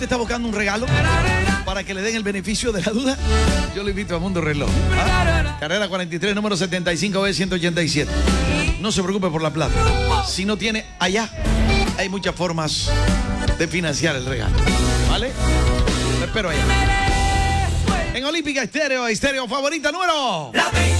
está buscando un regalo para que le den el beneficio de la duda, yo le invito a Mundo Reloj. Carrera 43, número 75B187. No se preocupe por la plata. Si no tiene allá, hay muchas formas de financiar el regalo. ¿Vale? Lo espero allá. En Olímpica Estéreo, Estéreo favorita número...